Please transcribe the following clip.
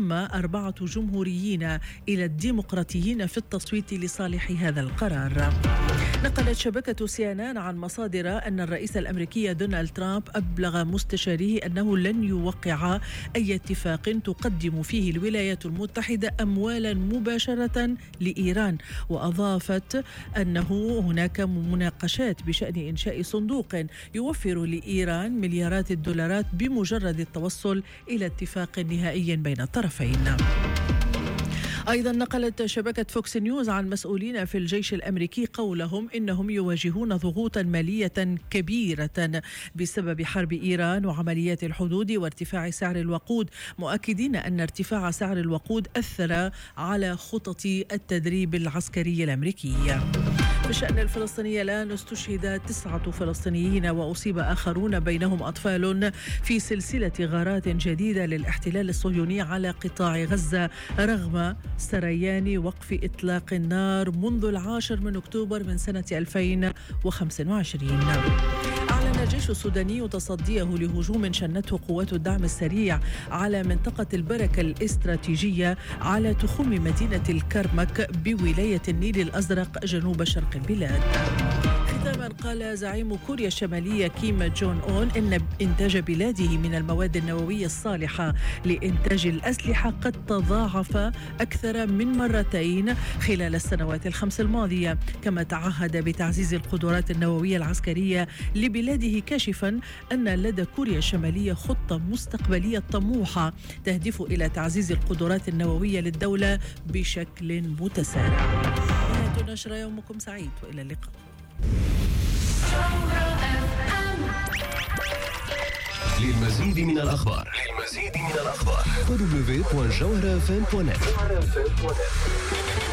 انضم 4 جمهوريين إلى الديمقراطيين في التصويت لصالح هذا القرار. نقلت شبكة CNN عن مصادر أن الرئيس الأمريكي دونالد ترامب أبلغ مستشاريه أنه لن يوقع أي اتفاق تقدم فيه الولايات المتحدة أموالا مباشرة لإيران، وأضافت أنه هناك مناقشات بشأن إنشاء صندوق يوفر لإيران مليارات الدولارات بمجرد التوصل إلى اتفاق نهائي بين الطرفين. أيضا نقلت شبكة فوكس نيوز عن مسؤولين في الجيش الأمريكي قولهم إنهم يواجهون ضغوطا مالية كبيرة بسبب حرب إيران وعمليات الحدود وارتفاع سعر الوقود، مؤكدين أن ارتفاع سعر الوقود أثر على خطط التدريب العسكري الأمريكي. بشأن الفلسطينية الآن استشهد 9 فلسطينيين وأصيب آخرون بينهم أطفال في سلسلة غارات جديدة للاحتلال الصهيوني على قطاع غزة رغم سريان وقف إطلاق النار منذ 10 أكتوبر من سنة 2025. أعلن الجيش السوداني تصديه لهجوم شنته قوات الدعم السريع على منطقة البركة الاستراتيجية على تخوم مدينة الكرمك بولاية النيل الأزرق جنوب شرق البلاد. ختاما قال زعيم كوريا الشمالية كيم جون أون إن إنتاج بلاده من المواد النووية الصالحة لإنتاج الأسلحة قد تضاعف أكثر من 2 مرات خلال السنوات ال5 الماضية، كما تعهد بتعزيز القدرات النووية العسكرية لبلاده، كاشفا أن لدى كوريا الشمالية خطة مستقبلية طموحة تهدف إلى تعزيز القدرات النووية للدولة بشكل متسارع. نهاية نشرة، يومكم سعيد وإلى اللقاء. للمزيد من الأخبار www.jawharafm.net